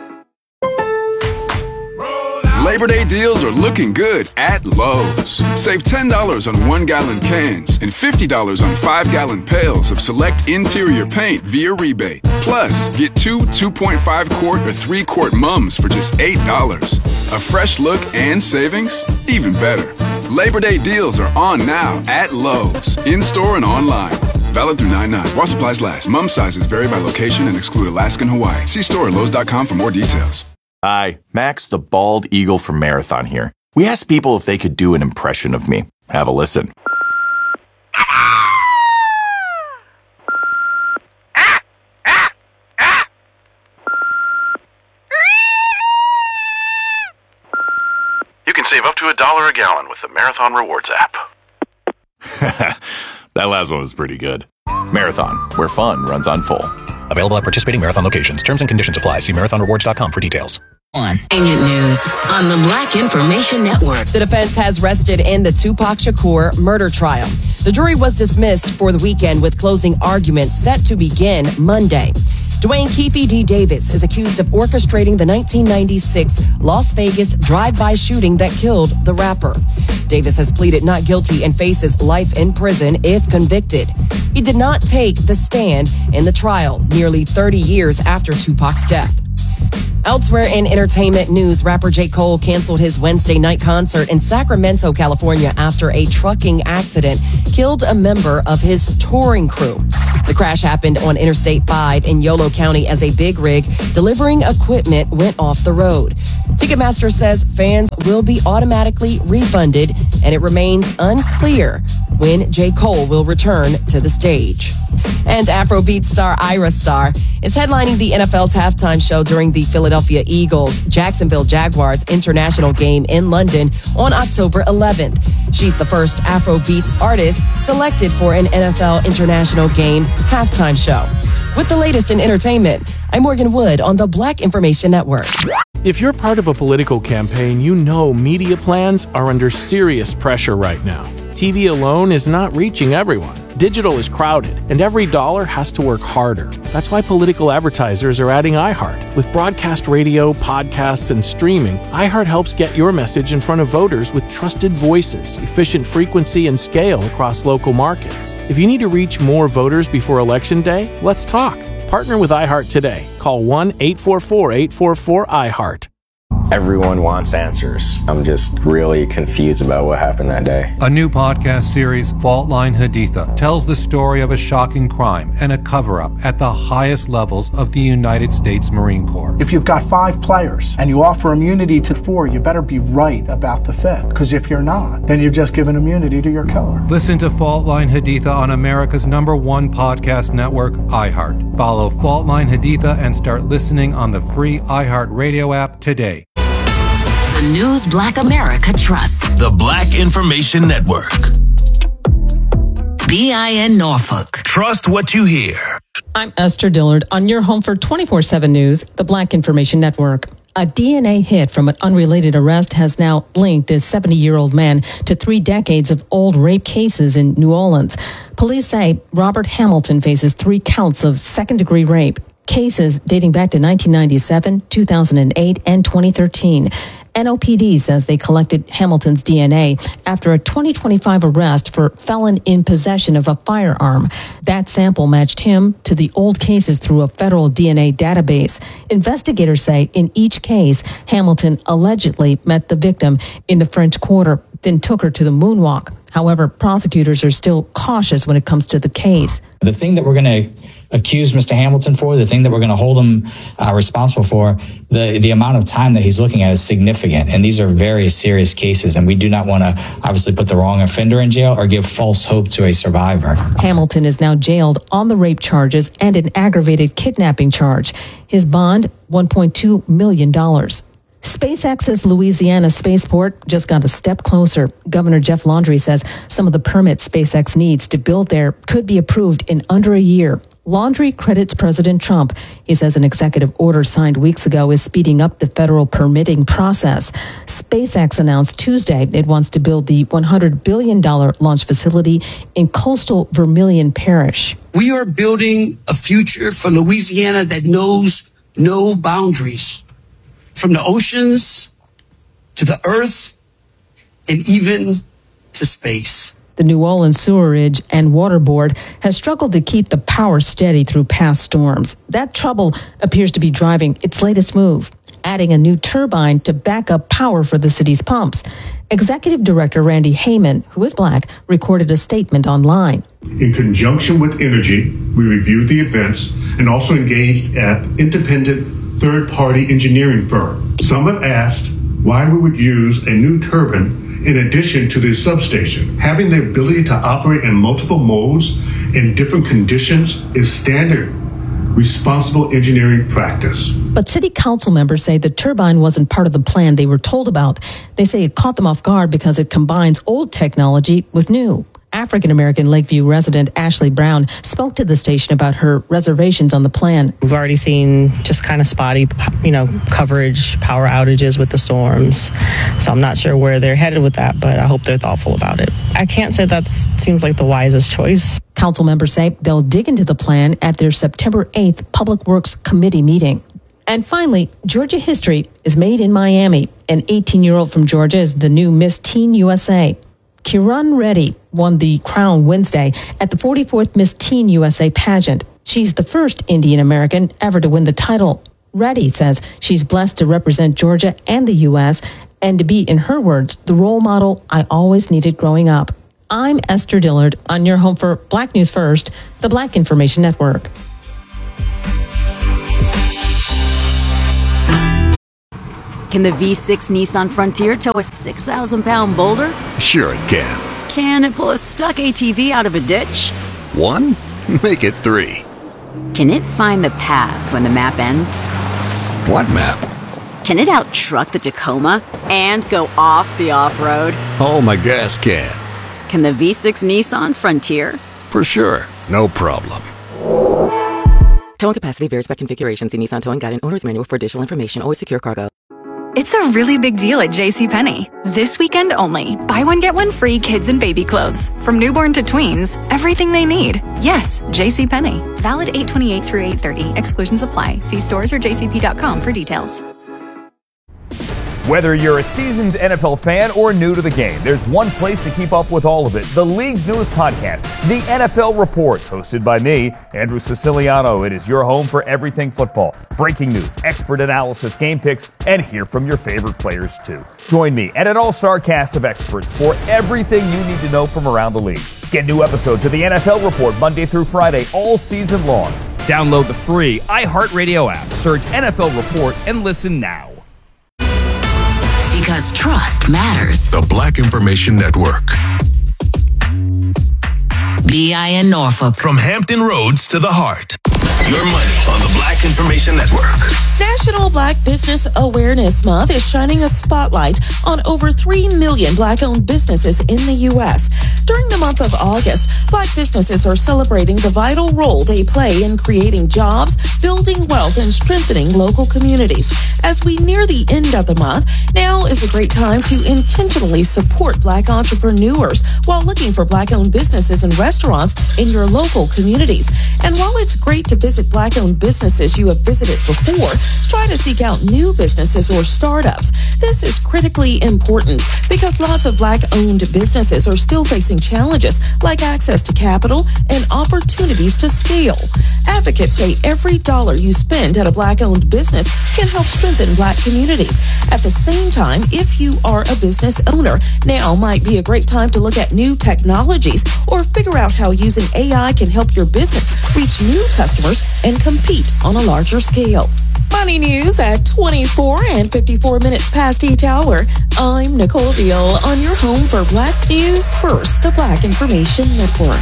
Speaker 17: Labor Day deals are looking good at Lowe's. Save ten dollars on one-gallon cans and fifty dollars on five-gallon pails of select interior paint via rebate. Plus, get two two point five quart or three quart mums for just eight dollars. A fresh look and savings? Even better. Labor Day deals are on now at Lowe's, in-store and online. Valid through nine nine. While supplies last. Mum sizes vary by location and exclude Alaska and Hawaii. See store at lowes dot com for more details.
Speaker 26: Hi, Max the Bald Eagle from Marathon here. We asked people if they could do an impression of me. Have a listen.
Speaker 27: You can save up to a dollar a gallon with the Marathon Rewards app.
Speaker 26: That last one was pretty good. Marathon, where fun runs on full.
Speaker 4: Available at participating Marathon locations. Terms and conditions apply. See marathon rewards dot com for details.
Speaker 3: On News on the Black Information Network.
Speaker 7: The defense has rested in the Tupac Shakur murder trial. The jury was dismissed for the weekend with closing arguments set to begin Monday. Dwayne Keefe D. Davis is accused of orchestrating the nineteen ninety-six Las Vegas drive-by shooting that killed the rapper. Davis has pleaded not guilty and faces life in prison if convicted. He did not take the stand in the trial nearly thirty years after Tupac's death. Elsewhere in entertainment news, rapper J. Cole canceled his Wednesday night concert in Sacramento, California after a trucking accident killed a member of his touring crew. The crash happened on Interstate five in Yolo County as a big rig delivering equipment went off the road. Ticketmaster says fans will be automatically refunded, and it remains unclear when J. Cole will return to the stage. And Afrobeat star Ira Star is headlining the N F L's halftime show during the Philadelphia Eagles Jacksonville Jaguars international game in London on October eleventh. She's the first Afrobeats artist selected for an N F L international game halftime show. With the latest in entertainment, I'm Morgan Wood on the Black Information Network.
Speaker 5: If you're part of a political campaign, you know media plans are under serious pressure right now. T V alone is not reaching everyone. Digital is crowded, and every dollar has to work harder. That's why political advertisers are adding iHeart. With broadcast radio, podcasts, and streaming, iHeart helps get your message in front of voters with trusted voices, efficient frequency, and scale across local markets. If you need to reach more voters before Election Day, let's talk. Partner with iHeart today. Call one eight four four, eight four four, iHeart.
Speaker 8: Everyone wants answers. I'm just really confused about what happened that day.
Speaker 12: A new podcast series, Fault Line Haditha, tells the story of a shocking crime and a cover-up at the highest levels of the United States Marine Corps.
Speaker 13: If you've got five players and you offer immunity to four, you better be right about the fifth. Because if you're not, then you've just given immunity to your killer.
Speaker 12: Listen to Fault Line Haditha on America's number one podcast network, iHeart. Follow Fault Line Haditha and start listening on the free iHeart Radio app today.
Speaker 3: The news Black America trusts.
Speaker 2: The Black Information Network.
Speaker 3: B I N Norfolk.
Speaker 2: Trust what you hear.
Speaker 6: I'm Esther Dillard on your home for twenty-four seven News, the Black Information Network. A D N A hit from an unrelated arrest has now linked a seventy-year-old man to three decades of old rape cases in New Orleans. Police say Robert Hamilton faces three counts of second-degree rape, cases dating back to nineteen ninety-seven, two thousand eight, and twenty thirteen. N O P D says they collected Hamilton's D N A after a twenty twenty-five arrest for felon in possession of a firearm. That sample matched him to the old cases through a federal D N A database. Investigators say in each case, Hamilton allegedly met the victim in the French Quarter, then took her to the moonwalk. However, prosecutors are still cautious when it comes to the case.
Speaker 14: The thing that we're going to accuse Mister Hamilton for, the thing that we're going to hold him uh, responsible for, the the amount of time that he's looking at is significant. And these are very serious cases. And we do not want to obviously put the wrong offender in jail or give false hope to a survivor.
Speaker 6: Hamilton is now jailed on the rape charges and an aggravated kidnapping charge. His bond, one point two million dollars. SpaceX's Louisiana spaceport just got a step closer. Governor Jeff Landry says some of the permits SpaceX needs to build there could be approved in under a year. Landry credits President Trump. He says an executive order signed weeks ago is speeding up the federal permitting process. SpaceX announced Tuesday it wants to build the one hundred billion dollars launch facility in coastal Vermilion Parish.
Speaker 20: We are building a future for Louisiana that knows no boundaries. From the oceans to the earth and even to space.
Speaker 6: The New Orleans Sewerage and Water Board has struggled to keep the power steady through past storms. That trouble appears to be driving its latest move, adding a new turbine to back up power for the city's pumps. Executive Director Randy Heyman, who is black, recorded a statement online.
Speaker 28: In conjunction with Energy, we reviewed the events and also engaged an independent third-party engineering firm. Some have asked why we would use a new turbine in addition to the substation. Having the ability to operate in multiple modes in different conditions is standard responsible engineering practice.
Speaker 6: But city council members say the turbine wasn't part of the plan they were told about. They say it caught them off guard because it combines old technology with new. African-American Lakeview resident Ashley Brown spoke to the station about her reservations on the plan.
Speaker 1: We've already seen just kind of spotty, you know, coverage, power outages with the storms. So I'm not sure where they're headed with that, but I hope they're thoughtful about it. I can't say that seems like the wisest choice.
Speaker 6: Council members say they'll dig into the plan at their September eighth Public Works Committee meeting. And finally, Georgia history is made in Miami. An eighteen-year-old from Georgia is the new Miss Teen U S A. Kiran Reddy won the crown Wednesday at the forty-fourth Miss Teen U S A pageant. She's the first Indian American ever to win the title. Reddy says she's blessed to represent Georgia and the U S and to be, in her words, the role model I always needed growing up. I'm Esther Dillard on your home for Black News First, the Black Information Network.
Speaker 10: Can the V six Nissan Frontier tow a six thousand pound boulder?
Speaker 11: Sure it can.
Speaker 10: Can it pull a stuck A T V out of a ditch?
Speaker 11: One? Make it three.
Speaker 10: Can it find the path when the map ends?
Speaker 11: What map?
Speaker 10: Can it out-truck the Tacoma and go off the off-road?
Speaker 11: Oh, my gas can.
Speaker 10: Can the V six Nissan Frontier?
Speaker 11: For sure. No problem.
Speaker 9: Towing capacity varies by configuration. See Nissan Towing Guide and Owner's Manual for additional information. Always secure cargo.
Speaker 25: It's a really big deal at JCPenney. This weekend only. Buy one, get one free kids and baby clothes. From newborn to tweens, everything they need. Yes, JCPenney. Valid eight twenty-eight through eight thirty. Exclusions apply. See stores or j c p dot com for details.
Speaker 15: Whether you're a seasoned N F L fan or new to the game, there's one place to keep up with all of it. The league's newest podcast, The N F L Report, hosted by me, Andrew Siciliano. It is your home for everything football. Breaking news, expert analysis, game picks, and hear from your favorite players too. Join me and an all-star cast of experts for everything you need to know from around the league. Get new episodes of The N F L Report Monday through Friday all season long. Download the free iHeartRadio app, search N F L Report, and listen now.
Speaker 3: Because trust matters.
Speaker 2: The Black Information Network. B I N Norfolk. From Hampton Roads to the heart. Your money on the Black Information Network.
Speaker 16: National Black Business Awareness Month is shining a spotlight on over three million Black-owned businesses in the U S. During the month of August, Black businesses are celebrating the vital role they play in creating jobs, building wealth, and strengthening local communities. As we near the end of the month, now is a great time to intentionally support Black entrepreneurs while looking for Black-owned businesses and restaurants in your local communities. And while it's great to visit Black-owned businesses you have visited before, try to seek out new businesses or startups. This is critically important because lots of Black-owned businesses are still facing challenges like access to capital and opportunities to scale. Advocates say every dollar you spend at a Black-owned business can help strengthen Black communities. At the same time, if you are a business owner, now might be a great time to look at new technologies or figure out how using A I can help your business reach new customers and compete on a larger scale. Money news at twenty-four and fifty-four minutes past each hour. I'm Nicole Deal on your home for Black News First, the Black Information Network.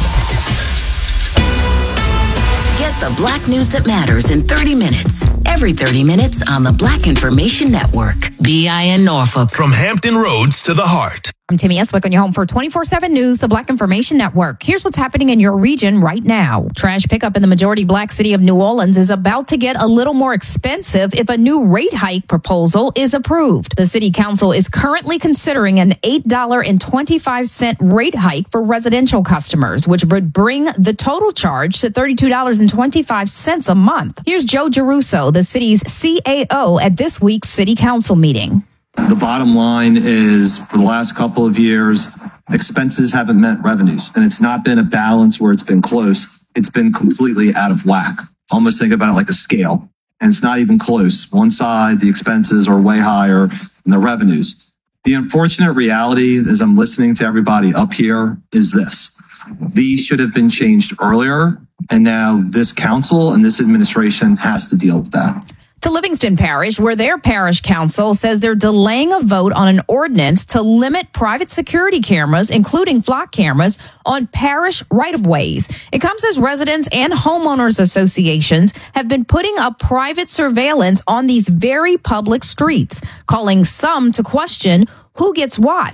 Speaker 3: Get the Black news that matters in thirty minutes. Every thirty minutes on the Black Information Network. B I N Norfolk.
Speaker 2: From Hampton Roads to the heart.
Speaker 18: I'm Timmy Eswick on your home for twenty-four seven News, the Black Information Network. Here's what's happening in your region right now. Trash pickup in the majority Black city of New Orleans is about to get a little more expensive if a new rate hike proposal is approved. The city council is currently considering an eight dollars and twenty-five cents rate hike for residential customers, which would bring the total charge to thirty-two dollars and twenty-five cents a month. Here's Joe Geruso, the city's C A O, at this week's city council meeting.
Speaker 19: The bottom line is, for the last couple of years, expenses haven't met revenues, and it's not been a balance where it's been close. It's been completely out of whack. Almost think about it like a scale, and it's not even close. One side, the expenses are way higher than the revenues. The unfortunate reality, as I'm listening to everybody up here, is this. These should have been changed earlier, and now this council and this administration has to deal with that.
Speaker 18: To Livingston Parish, where their parish council says they're delaying a vote on an ordinance to limit private security cameras, including flock cameras, on parish right-of-ways. It comes as residents and homeowners associations have been putting up private surveillance on these very public streets, calling some to question who gets watched.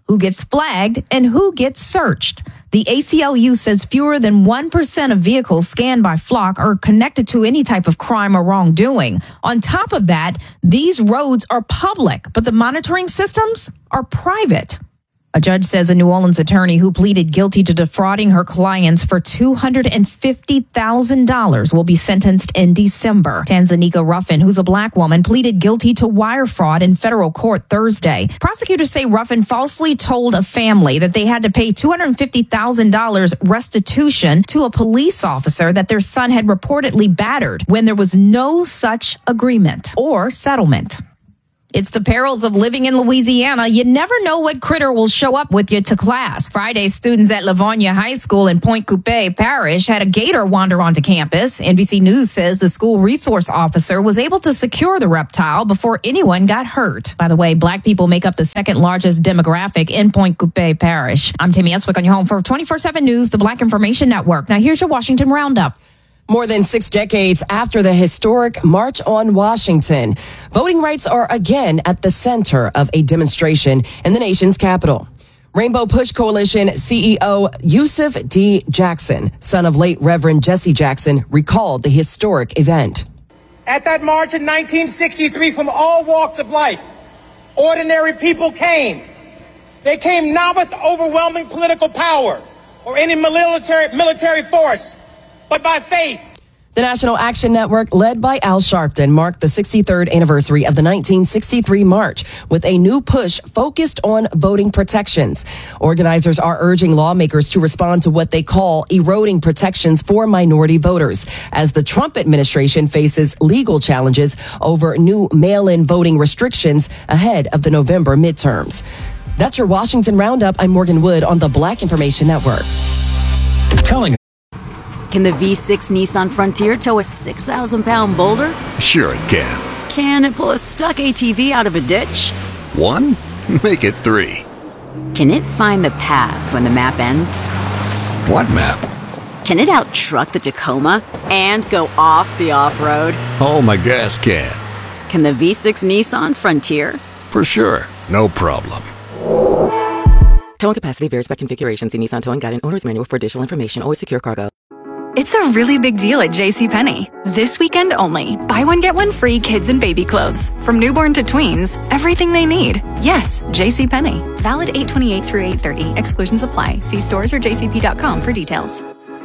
Speaker 18: who gets flagged, and who gets searched. The A C L U says fewer than one percent of vehicles scanned by Flock are connected to any type of crime or wrongdoing. On top of that, these roads are public, but the monitoring systems are private. A judge says a New Orleans attorney who pleaded guilty to defrauding her clients for two hundred fifty thousand dollars will be sentenced in December. Tanzania Ruffin, who's a black woman, pleaded guilty to wire fraud in federal court Thursday. Prosecutors say Ruffin falsely told a family that they had to pay two hundred fifty thousand dollars restitution to a police officer that their son had reportedly battered when there was no such agreement or settlement. It's the perils of living in Louisiana. You never know what critter will show up with you to class. Friday, students at Livonia High School in Point Coupé Parish had a gator wander onto campus. N B C News says the school resource officer was able to secure the reptile before anyone got hurt. By the way, black people make up the second largest demographic in Point Coupé Parish. I'm Tammy Eswick on your home for twenty-four seven News, the Black Information Network. Now here's your Washington Roundup.
Speaker 7: More than six decades after the historic March on Washington, voting rights are again at the center of a demonstration in the nation's capital. Rainbow Push Coalition C E O Yusuf D. Jackson, son of late Reverend Jesse Jackson, recalled the historic event.
Speaker 4: At that march in nineteen sixty-three, from all walks of life, ordinary people came. They came not with overwhelming political power or any military, military force, but by faith.
Speaker 7: The National Action Network, led by Al Sharpton, marked the sixty-third anniversary of the nineteen sixty-three march with a new push focused on voting protections. Organizers are urging lawmakers to respond to what they call eroding protections for minority voters, as the Trump administration faces legal challenges over new mail-in voting restrictions ahead of the November midterms. That's your Washington Roundup. I'm Morgan Wood on the Black Information Network.
Speaker 17: Telling
Speaker 10: Can the V six Nissan Frontier tow a six thousand pound boulder?
Speaker 11: Sure it can.
Speaker 10: Can it pull a stuck A T V out of a ditch?
Speaker 11: One? Make it three.
Speaker 10: Can it find the path when the map ends?
Speaker 11: What map?
Speaker 10: Can it out-truck the Tacoma and go off the off-road?
Speaker 11: Oh, my gas can.
Speaker 10: Can the V six Nissan Frontier?
Speaker 11: For sure. No problem.
Speaker 9: Towing capacity varies by configuration. See Nissan Towing Guide and Owner's Manual for additional information. Always secure cargo.
Speaker 25: It's a really big deal at JCPenney. This weekend only. Buy one, get one free kids and baby clothes. From newborn to tweens, everything they need. Yes, JCPenney. Valid eight twenty-eight through eight thirty. Exclusions apply. See stores or j c p dot com for details.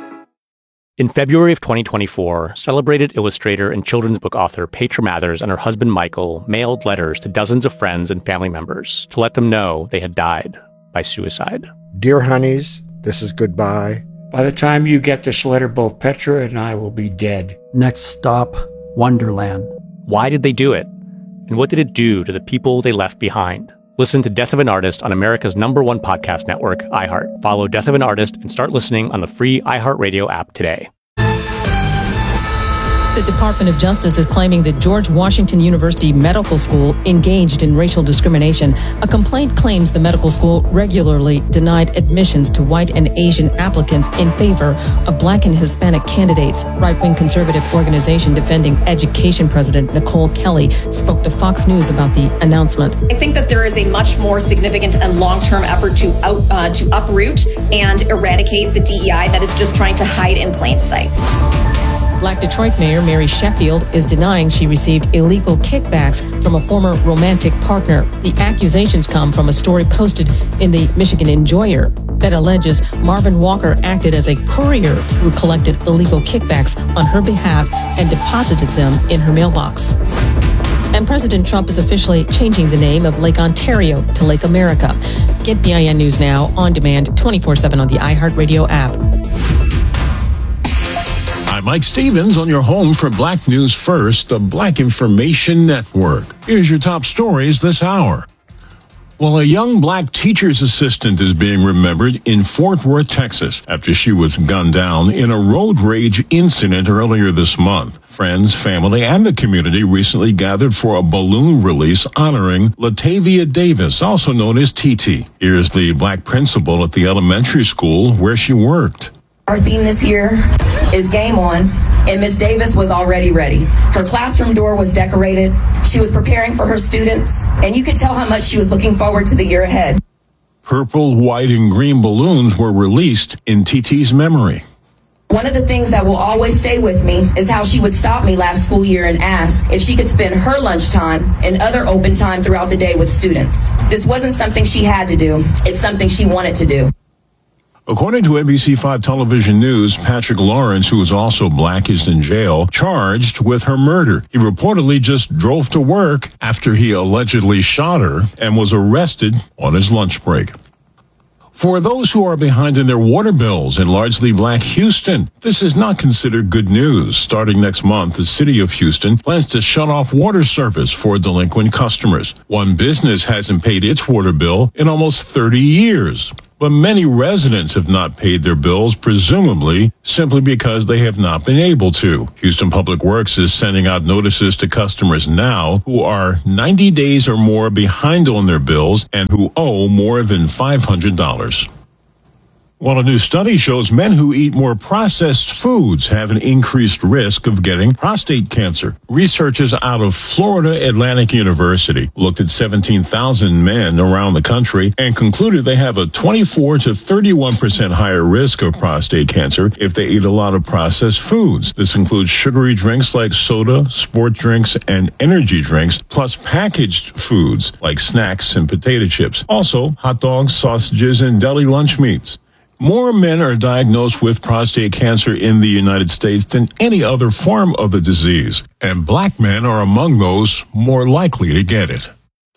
Speaker 21: In February of twenty twenty-four, celebrated illustrator and children's book author Petra Mathers and her husband Michael mailed letters to dozens of friends and family members to let them know they had died by suicide.
Speaker 22: Dear honeys, this is goodbye.
Speaker 23: By the time you get this letter, both Petra and I will be dead.
Speaker 24: Next stop, Wonderland.
Speaker 21: Why did they do it? And what did it do to the people they left behind? Listen to Death of an Artist on America's number one podcast network, iHeart. Follow Death of an Artist and start listening on the free iHeartRadio app today.
Speaker 6: The Department of Justice is claiming that George Washington University Medical School engaged in racial discrimination. A complaint claims the medical school regularly denied admissions to white and Asian applicants in favor of black and Hispanic candidates. Right-wing conservative organization defending education president Nicole Kelly spoke to Fox News about the announcement.
Speaker 26: I think that there is a much more significant and long-term effort to out, uh, to uproot and eradicate the D E I that is just trying to hide in plain sight.
Speaker 6: Black Detroit Mayor Mary Sheffield is denying she received illegal kickbacks from a former romantic partner. The accusations come from a story posted in the Michigan Enjoyer that alleges Marvin Walker acted as a courier who collected illegal kickbacks on her behalf and deposited them in her mailbox. And President Trump is officially changing the name of Lake Ontario to Lake America. Get B I N News Now on demand twenty-four seven on the iHeartRadio app.
Speaker 27: I'm Mike Stevens on your home for Black News First, the Black Information Network. Here's your top stories this hour. Well, a young black teacher's assistant is being remembered in Fort Worth, Texas, after she was gunned down in a road rage incident earlier this month. Friends, family, and the community recently gathered for a balloon release honoring Latavia Davis, also known as T T. Here's the black principal at the elementary school where she worked.
Speaker 29: Our theme this year is Game On, and Miss Davis was already ready. Her classroom door was decorated. She was preparing for her students, and you could tell how much she was looking forward to the year ahead.
Speaker 27: Purple, white, and green balloons were released in T T's memory.
Speaker 29: One of the things that will always stay with me is how she would stop me last school year and ask if she could spend her lunchtime and other open time throughout the day with students. This wasn't something she had to do. It's something she wanted to do.
Speaker 27: According to N B C five Television News, Patrick Lawrence, who is also black, is in jail, charged with her murder. He reportedly just drove to work after he allegedly shot her and was arrested on his lunch break. For those who are behind in their water bills in largely black Houston, this is not considered good news. Starting next month, the city of Houston plans to shut off water service for delinquent customers. One business hasn't paid its water bill in almost thirty years. But many residents have not paid their bills, presumably simply because they have not been able to. Houston Public Works is sending out notices to customers now who are ninety days or more behind on their bills and who owe more than five hundred dollars. While a new study shows men who eat more processed foods have an increased risk of getting prostate cancer. Researchers out of Florida Atlantic University looked at seventeen thousand men around the country and concluded they have a twenty-four to thirty-one percent higher risk of prostate cancer if they eat a lot of processed foods. This includes sugary drinks like soda, sport drinks, and energy drinks, plus packaged foods like snacks and potato chips. Also, hot dogs, sausages, and deli lunch meats. More men are diagnosed with prostate cancer in the United States than any other form of the disease, and black men are among those more likely to get it.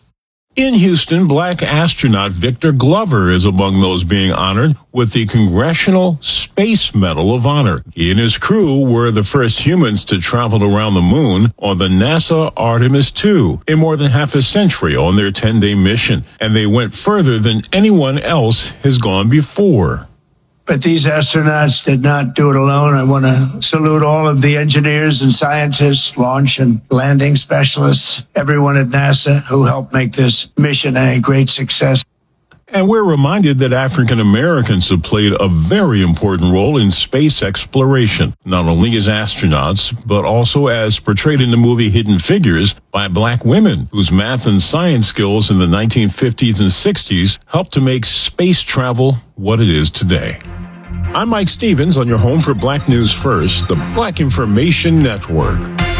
Speaker 27: In Houston, black astronaut Victor Glover is among those being honored with the Congressional Space Medal of Honor. He and his crew were the first humans to travel around the moon on the NASA Artemis two in more than half a century on their ten-day mission, and they went further than anyone else has gone before.
Speaker 1: But these astronauts did not do it alone. I want to salute all of the engineers and scientists, launch and landing specialists, everyone at NASA who helped make this mission a great success.
Speaker 27: And we're reminded that African Americans have played a very important role in space exploration, not only as astronauts, but also as portrayed in the movie Hidden Figures by black women whose math and science skills in the nineteen fifties and sixties helped to make space travel what it is today. I'm Mike Stevens on your home for Black News First, the Black Information Network.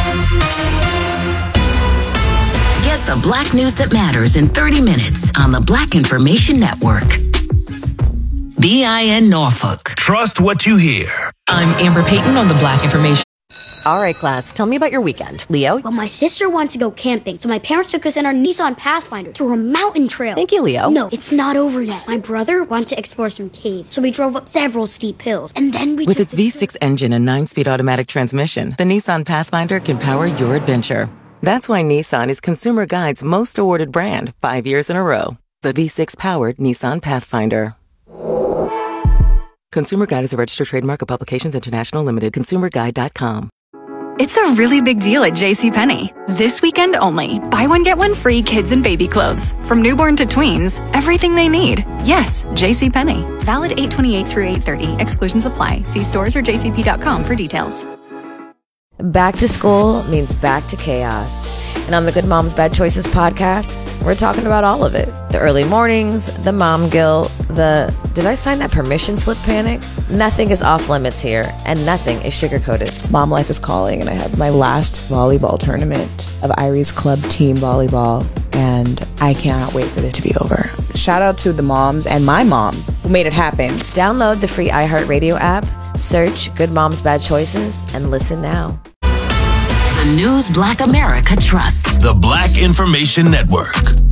Speaker 3: Get the black news that matters in thirty minutes on the Black Information Network. B I N Norfolk.
Speaker 2: Trust what you hear.
Speaker 5: I'm Amber Payton on the Black Information.
Speaker 8: All right, class, tell me about your weekend. Leo?
Speaker 12: Well, my sister wanted to go camping, so my parents took us in our Nissan Pathfinder through a mountain trail.
Speaker 8: Thank you, Leo.
Speaker 12: No, it's not over yet. My brother wanted to explore some caves, so we drove up several steep hills, and then we
Speaker 9: With
Speaker 12: took
Speaker 9: its V six engine and nine-speed automatic transmission, the Nissan Pathfinder can power your adventure. That's why Nissan is Consumer Guide's most awarded brand five years in a row. The V six-powered Nissan Pathfinder. Consumer Guide is a registered trademark of Publications International Limited. consumer guide dot com.
Speaker 25: It's a really big deal at JCPenney. This weekend only. Buy one, get one free kids and baby clothes. From newborn to tweens, everything they need. Yes, JCPenney. Valid eight twenty-eight through eight thirty. Exclusions apply. See stores or j c p dot com for details.
Speaker 13: Back to school means back to chaos. And on the Good Moms Bad Choices podcast, we're talking about all of it. The early mornings, the mom guilt, the did I sign that permission slip panic? Nothing is off limits here, and nothing is sugar-coated.
Speaker 14: Mom life is calling, and I have my last volleyball tournament of Irie's Club Team Volleyball, and I cannot wait for it to be over. Shout out to the moms and my mom who made it happen.
Speaker 13: Download the free iHeartRadio app, search Good Moms Bad Choices, and listen now.
Speaker 3: The news Black America trusts.
Speaker 2: The Black Information Network.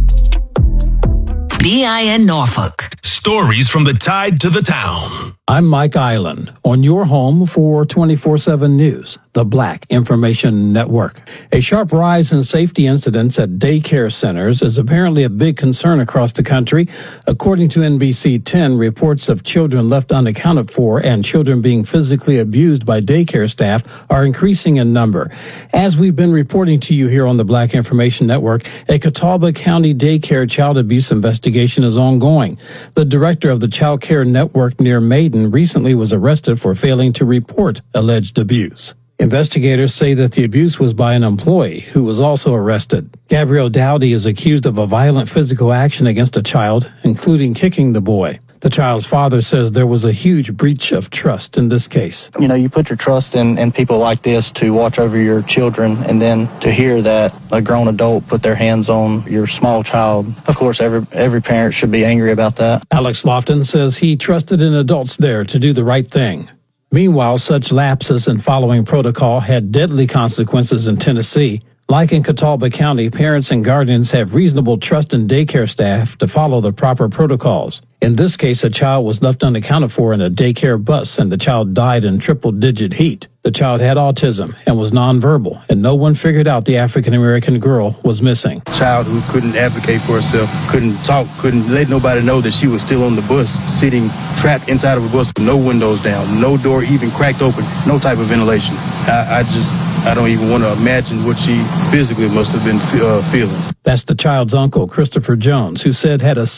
Speaker 3: B I N Norfolk.
Speaker 2: Stories from the tide to the town.
Speaker 24: I'm Mike Island on your home for twenty-four seven News, the Black Information Network. A sharp rise in safety incidents at daycare centers is apparently a big concern across the country. According to N B C ten, reports of children left unaccounted for and children being physically abused by daycare staff are increasing in number. As we've been reporting to you here on the Black Information Network, a Catawba County daycare child abuse investigation is ongoing. The director of the Child Care Network near Maiden recently was arrested for failing to report alleged abuse. Investigators say that the abuse was by an employee who was also arrested. Gabrielle Dowdy is accused of a violent physical action against a child, including kicking the boy. The child's father says there was a huge breach of trust in this case.
Speaker 4: You know, you put your trust in, in people like this to watch over your children, and then to hear that a grown adult put their hands on your small child, of course, every every parent should be angry about that.
Speaker 24: Alex Lofton says he trusted in adults there to do the right thing. Meanwhile, such lapses in following protocol had deadly consequences in Tennessee. Like in Catawba County, parents and guardians have reasonable trust in daycare staff to follow the proper protocols. In this case, a child was left unaccounted for in a daycare bus, and the child died in triple-digit heat. The child had autism and was nonverbal, and no one figured out the African-American girl was missing.
Speaker 7: Child who couldn't advocate for herself, couldn't talk, couldn't let nobody know that she was still on the bus, sitting trapped inside of a bus with no windows down, no door even cracked open, no type of ventilation. I, I just, I don't even want to imagine what she physically must have been uh, feeling.
Speaker 24: That's the child's uncle, Christopher Jones, who said had a